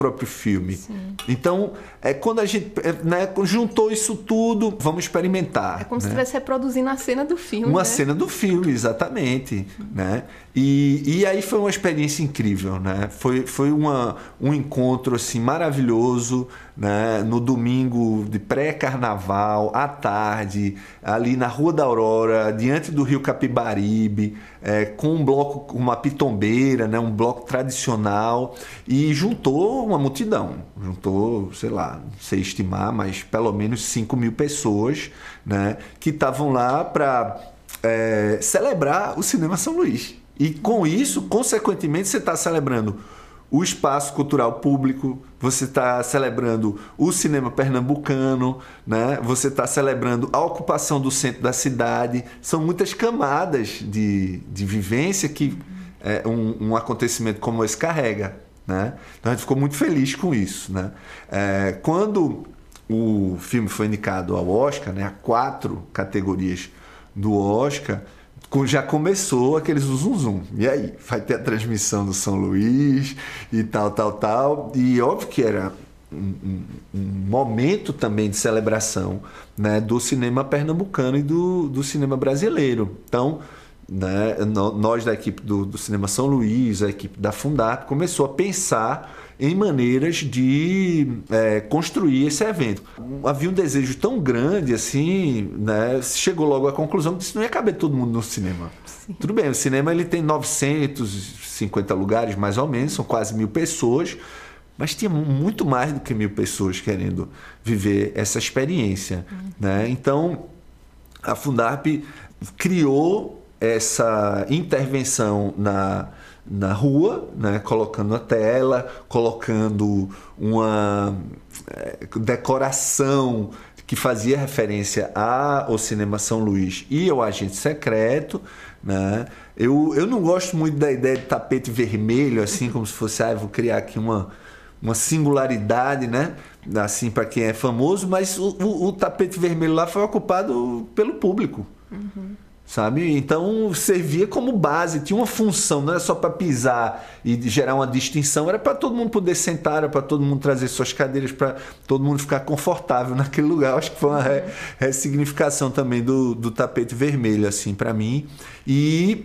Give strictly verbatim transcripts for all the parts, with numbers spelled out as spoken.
próprio filme. Sim. Então, é quando a gente, né, juntou isso tudo, vamos experimentar. É como né? se estivesse reproduzindo a cena do filme. Uma né? cena do filme, exatamente. Né? E, e aí foi uma experiência incrível. Né? Foi, foi uma, um encontro assim, maravilhoso, né? No domingo de pré-carnaval, à tarde, ali na Rua da Aurora, diante do Rio Capibaribe, é, com um bloco, uma pitombeira, né? Um bloco tradicional, e juntou uma multidão. Juntou, sei lá, não sei estimar, mas pelo menos cinco mil pessoas, né? Que estavam lá para é, celebrar o Cinema São Luís. E com isso, consequentemente, você está celebrando o espaço cultural público, você está celebrando o cinema pernambucano, né? Você está celebrando a ocupação do centro da cidade. São muitas camadas de, de vivência que é, um, um acontecimento como esse carrega. Né? Então a gente ficou muito feliz com isso. Né? É, quando o filme foi indicado ao Oscar, né, a quatro categorias do Oscar, já começou aquele zum zum. E aí? Vai ter a transmissão do São Luís e tal, tal, tal. E óbvio que era um, um, um momento também de celebração, né, do cinema pernambucano e do, do cinema brasileiro. Então, né, nós da equipe do, do Cinema São Luís, a equipe da Fundap, começou a pensar em maneiras de é, construir esse evento. Havia um desejo tão grande assim, né, chegou logo à conclusão que isso não ia caber todo mundo no cinema. Sim. Tudo bem, o cinema ele tem novecentos e cinquenta lugares, mais ou menos, são quase mil pessoas, mas tinha muito mais do que mil pessoas querendo viver essa experiência. Uhum. Né? Então, a Fundap criou essa intervenção na, na rua, né? Colocando a tela, colocando uma é, decoração que fazia referência ao Cinema São Luís e ao Agente Secreto. Né? Eu, eu não gosto muito da ideia de tapete vermelho, assim, como se fosse, ah, vou criar aqui uma, uma singularidade, né? Assim, para quem é famoso, mas o, o, o tapete vermelho lá foi ocupado pelo público. Uhum. Sabe? Então servia como base, tinha uma função, não era só para pisar e gerar uma distinção, era para todo mundo poder sentar, era para todo mundo trazer suas cadeiras, para todo mundo ficar confortável naquele lugar. Acho que foi uma re, ressignificação também do, do tapete vermelho, assim, para mim. E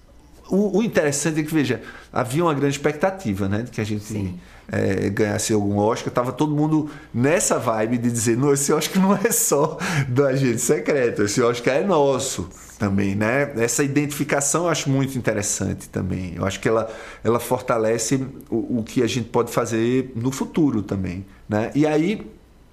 o, o interessante é que, veja, havia uma grande expectativa, né, de que a gente é, ganhasse algum Oscar. Estava todo mundo nessa vibe de dizer, não, esse Oscar não é só do Agente Secreto, esse Oscar é nosso. Também, né? Essa identificação eu acho muito interessante também. Eu acho que ela, ela fortalece o, o que a gente pode fazer no futuro também, né? E aí,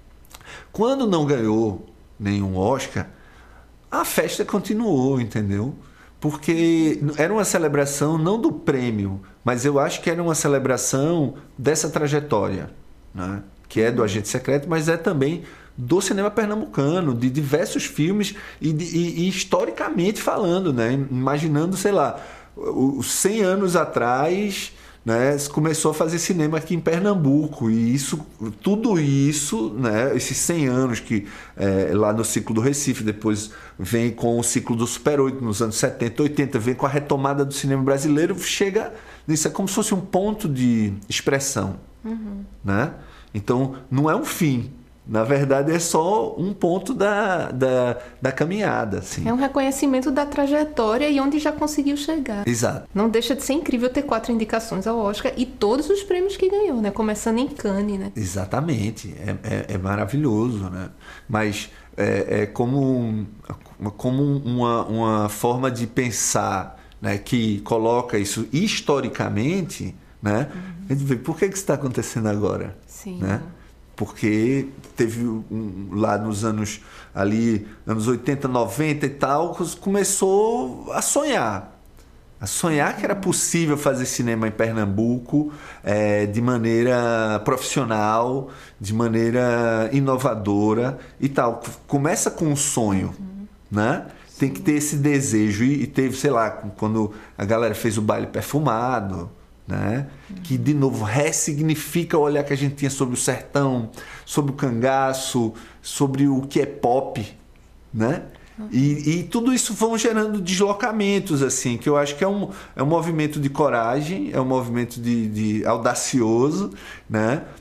quando não ganhou nenhum Oscar, a festa continuou, entendeu? Porque era uma celebração não do prêmio, mas eu acho que era uma celebração dessa trajetória, né? Que é do Agente Secreto, mas é também do cinema pernambucano, de diversos filmes e, de, e, e historicamente falando, né? Imaginando, sei lá, os cem anos atrás, né, começou a fazer cinema aqui em Pernambuco, e isso, tudo isso, né, esses cem anos que é, lá no ciclo do Recife, depois vem com o ciclo do Super oito nos anos setenta, oitenta, vem com a retomada do cinema brasileiro, chega nisso, é como se fosse um ponto de expressão. Uhum. Né? Então não é um fim, na verdade é só um ponto da, da, da caminhada. Assim. É um reconhecimento da trajetória e onde já conseguiu chegar. Exato. Não deixa de ser incrível ter quatro indicações ao Oscar e todos os prêmios que ganhou, né? Começando em Cannes, né? Exatamente. É, é, é maravilhoso, né? Mas é, é como, como uma, uma forma de pensar, né, que coloca isso historicamente, né? Uhum. A gente vê, por que, que isso está acontecendo agora? Sim. Né? Porque teve um, lá nos anos ali, anos oitenta, noventa e tal, começou a sonhar. A sonhar que era possível fazer cinema em Pernambuco é, de maneira profissional, de maneira inovadora e tal. Começa com um sonho, uhum. né? Tem que ter esse desejo. E, e teve, sei lá, quando a galera fez o Baile Perfumado, né? Que de novo ressignifica o olhar que a gente tinha sobre o sertão, sobre o cangaço, sobre o que é pop, né? E, e tudo isso vão gerando deslocamentos, assim, que eu acho que é um, é um movimento de coragem, é um movimento de, de audacioso, né?